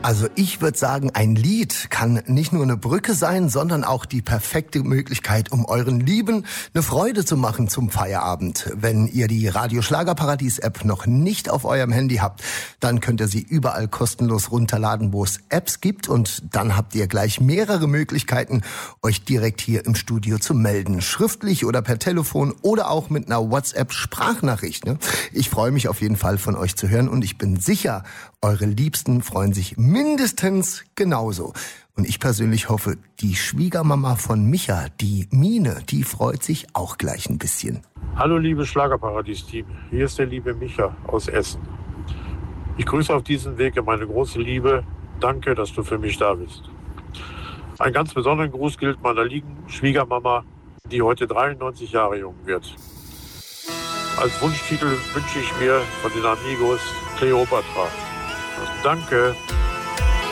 Also ich würde sagen, ein Lied kann nicht nur eine Brücke sein, sondern auch die perfekte Möglichkeit, um euren Lieben eine Freude zu machen zum Feierabend. Wenn ihr die Radio Schlagerparadies-App noch nicht auf eurem Handy habt, dann könnt ihr sie überall kostenlos runterladen, wo es Apps gibt. Und dann habt ihr gleich mehrere Möglichkeiten, euch direkt hier im Studio zu melden. Schriftlich oder per Telefon oder auch mit einer WhatsApp-Sprachnachricht. Ich freue mich auf jeden Fall von euch zu hören und ich bin sicher, eure Liebsten freuen sich mindestens genauso. Und ich persönlich hoffe, die Schwiegermama von Micha, die Mine, die freut sich auch gleich ein bisschen. Hallo liebe Schlagerparadies-Team, hier ist der liebe Micha aus Essen. Ich grüße auf diesem Wege meine große Liebe. Danke, dass du für mich da bist. Ein ganz besonderen Gruß gilt meiner lieben Schwiegermama, die heute 93 Jahre jung wird. Als Wunschtitel wünsche ich mir von den Amigos Cleopatra. Danke.